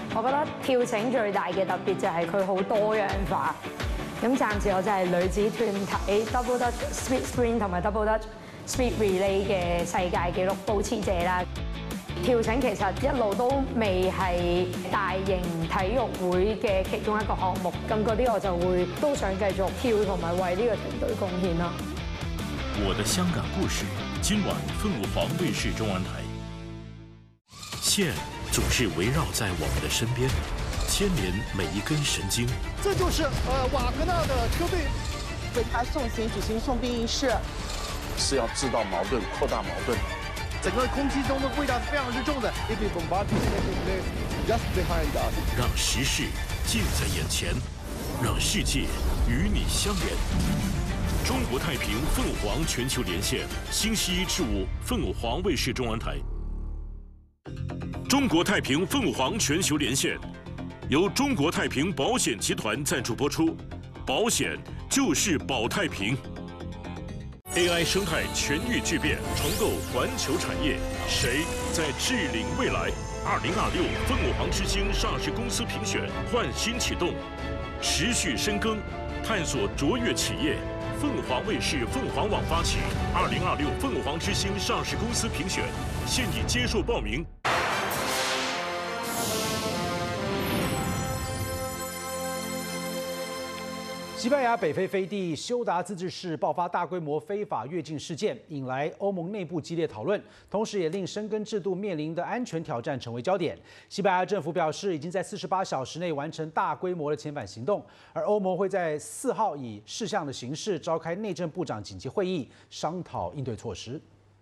我覺得跳繩最大嘅特別就係佢好多樣化。咁暫時我就係女子團體 Double Dutch Speed Sprint 同埋 Double Dutch Speed Relay 嘅世界紀錄保持者啦。跳繩其實一路都未係大型體育會嘅其中一個項目，咁嗰啲我就會都想繼續跳同埋為呢個團隊貢獻啦。 我的香港故事，今晚凤凰卫視中文台。线总是围绕在我们的身边，牵连每一根神经。 这就是瓦格纳的车队为他送行举行送殡仪式， 是要制造矛盾、扩大矛盾。 整个空气中的味道是非常之重的。 让时事近在眼前，让世界与你相连。中国太平凤凰全球连线，星期一至五凤凰卫视中文台。中国太平凤凰全球连线由中国太平保险集团赞助播出，保险就是保太平。AI 生态全域巨变，重构环球产业，谁在治领未来？2026凤凰之星上市公司评选焕新启动，持续深耕，探索卓越企业。凤凰卫视凤凰网发起2026凤凰之星上市公司评选，现已接受报名。 西班牙北非飞地休达自治市爆发大规模非法越境事件，引来欧盟内部激烈讨论，同时也令申根制度面临的安全挑战成为焦点。西班牙政府表示，已经在48小时内完成大规模的遣返行动，而欧盟会在4号以事项的形式召开内政部长紧急会议，商讨应对措施。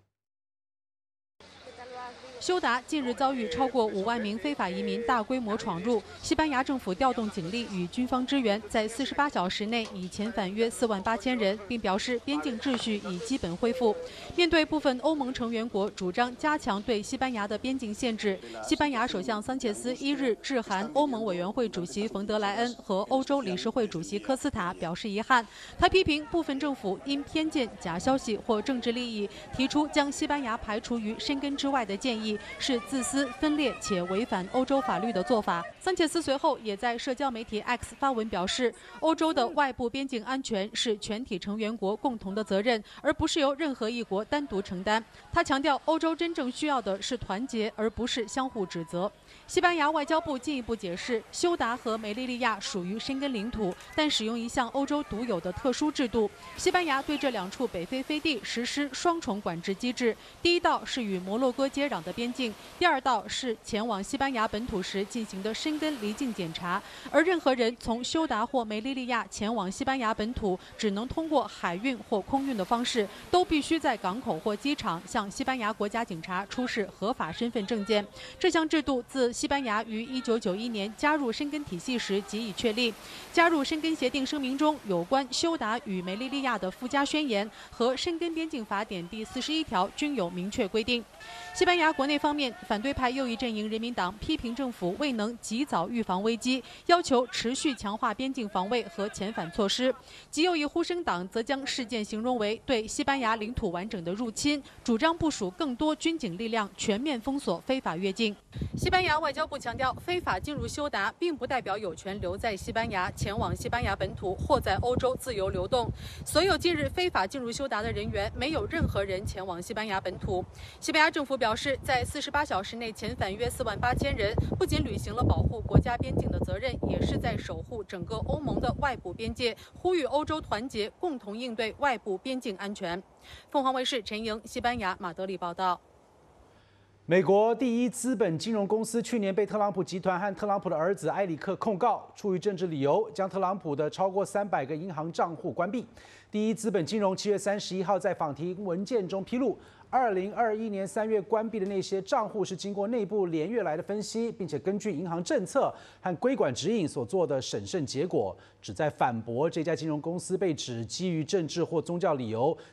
休达近日遭遇超过5万名非法移民大规模闯入，西班牙政府调动警力与军方支援，在48小时内已遣返约4万8千人，并表示边境秩序已基本恢复。面对部分欧盟成员国主张加强对西班牙的边境限制，西班牙首相桑切斯1日致函欧盟委员会主席冯德莱恩和欧洲理事会主席科斯塔，表示遗憾。他批评部分政府因偏见、假消息或政治利益，提出将西班牙排除于申根之外的建议。是自私、分裂且违反欧洲法律的做法。桑切斯随后也在社交媒体 X 发文表示，欧洲的外部边境安全是全体成员国共同的责任，而不是由任何一国单独承担。他强调，欧洲真正需要的是团结，而不是相互指责。西班牙外交部进一步解释，休达和梅利利亚属于申根领土，但使用一项欧洲独有的特殊制度。西班牙对这2处北非飞地实施双重管制机制，第一道是与摩洛哥接壤的边境，第2道是前往西班牙本土时进行的申根离境检查。而任何人从休达或梅利利亚前往西班牙本土，只能通过海运或空运的方式，都必须在港口或机场向西班牙国家警察出示合法身份证件。这项制度自西班牙于1991年加入申根体系时即已确立。加入申根协定声明中有关休达与梅利利亚的附加宣言和申根边境法典第41条均有明确规定。西班牙国内方面，反对派右翼阵营人民党批评政府未能及早预防危机，要求持续强化边境防卫和遣返措施。极右翼呼声党则将事件形容为对西班牙领土完整的入侵，主张部署更多军警力量，全面封锁非法越境。西班牙外交部强调，非法进入休达并不代表有权留在西班牙，前往西班牙本土或在欧洲自由流动。所有近日非法进入休达的人员，没有任何人前往西班牙本土。西班牙政府表示，在48小时内遣返约4万8千人，不仅履行了保护国家边境的责任，也是在守护整个欧盟的外部边界，呼吁欧洲团结，共同应对外部边境安全。凤凰卫视陈莹，西班牙马德里报道。 美国第一资本金融公司去年被特朗普集团和特朗普的儿子埃里克控告，出于政治理由，将特朗普的超过300个银行账户关闭。第一资本金融7月31号在访提文件中披露，2021年3月关闭的那些账户是经过内部连月来的分析，并且根据银行政策和规管指引所做的审慎结果，旨在反驳这家金融公司被指基于政治或宗教理由